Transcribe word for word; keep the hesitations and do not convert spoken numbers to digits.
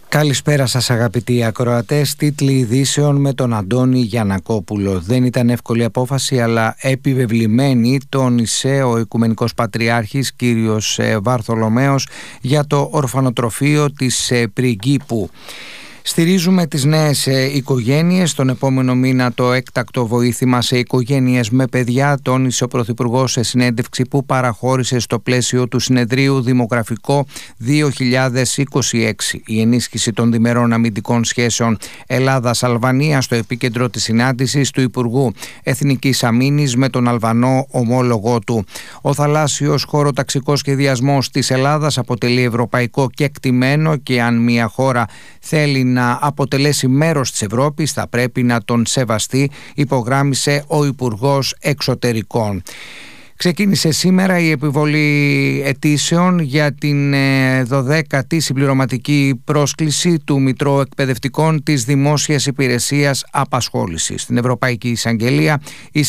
Καλησπέρα σας αγαπητοί ακροατές. Τίτλοι ειδήσεων με τον Αντώνη Γιαννακόπουλο. Δεν ήταν εύκολη απόφαση, αλλά επιβεβλημένη, τόνισε ο Οικουμενικός Πατριάρχης κύριος Βαρθολομαίος για το ορφανοτροφείο της Πριγκίπου. Στηρίζουμε τις νέες οικογένειες. Τον επόμενο μήνα το έκτακτο βοήθημα σε οικογένειες με παιδιά, τόνισε ο Πρωθυπουργός σε συνέντευξη που παραχώρησε στο πλαίσιο του συνεδρίου Δημογραφικό δύο χιλιάδες είκοσι έξι. Η ενίσχυση των διμερών αμυντικών σχέσεων Ελλάδας-Αλβανίας στο επίκεντρο της συνάντησης του Υπουργού Εθνικής Αμήνης με τον Αλβανό ομόλογό του. Ο θαλάσσιος χωροταξικός σχεδιασμός της Ελλάδας αποτελεί ευρωπαϊκό κεκτημένο και αν μια χώρα θέλει να αποτελέσει μέρος της Ευρώπης θα πρέπει να τον σεβαστεί, υπογράμμισε ο Υπουργός Εξωτερικών. Ξεκίνησε σήμερα η επιβολή αιτήσεων για την δωδέκατη συμπληρωματική πρόσκληση του Μητρώου Εκπαιδευτικών της Δημόσιας Υπηρεσίας Απασχόλησης. Στην Ευρωπαϊκή Εισαγγελία, η